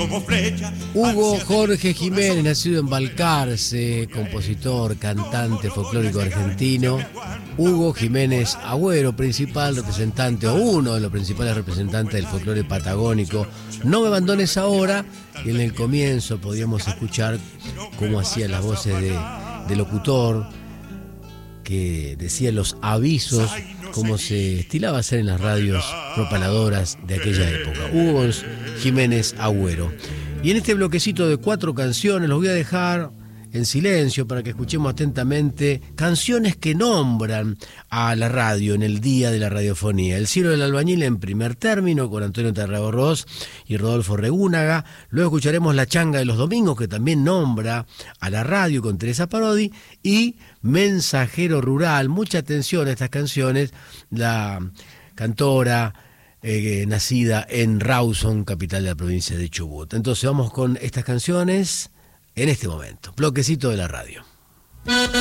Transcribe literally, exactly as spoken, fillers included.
como flecha. Hugo Jorge Jiménez, nacido en Balcarce, compositor, cantante folclórico argentino. Hugo Jiménez Agüero, principal representante o uno de los principales representantes del folclore patagónico. No me abandones ahora, y en el comienzo podíamos escuchar cómo hacía las voces de, de locutor, que decía los avisos, como se estilaba hacer en las radios propaladoras de aquella época. Hugo Jiménez Agüero. Y en este bloquecito de cuatro canciones los voy a dejar en silencio para que escuchemos atentamente canciones que nombran a la radio en el día de la radiofonía. El cielo del albañil en primer término con Antonio Tarragorros y Rodolfo Regúnaga. Luego escucharemos La changa de los domingos, que también nombra a la radio con Teresa Parodi, y Mensajero rural. Mucha atención a estas canciones. La cantora eh, nacida en Rawson, capital de la provincia de Chubut. Entonces vamos con estas canciones en este momento. Bloquecito de la radio.